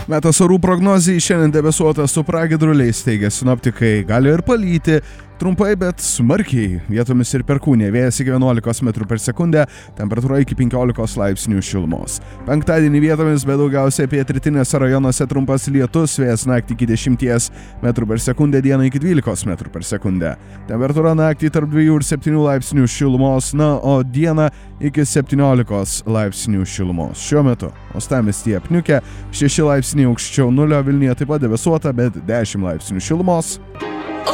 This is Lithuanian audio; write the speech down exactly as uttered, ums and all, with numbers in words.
Metas orų prognozijai, šiandien debesuota su pragiedruliais, teigia sinoptikai, gali ir palyti, trumpai, bet smarkiai, vietomis ir perkūnė, vėjas iki vienuolikos metrų per sekundę, temperatūra iki penkiolikos laipsnių šilumos. Penktadienį vietomis, bet daugiausiai pietrytinėse rajonuose trumpas lietus, vėjas naktį iki dešimties metrų per sekundę, dieną iki dvylikos metrų per sekundę. Temperatūra naktį tarp dviejų ir septynių laipsnių šilumos, na, o dieną iki septyniolikos laipsnių šilumos. Šiuo metu uostamiestyje apniukę, šeši laipsniai aukščiau nulio, Vilniuje taip pat debesuota, bet dešimt laipsnių šilumos.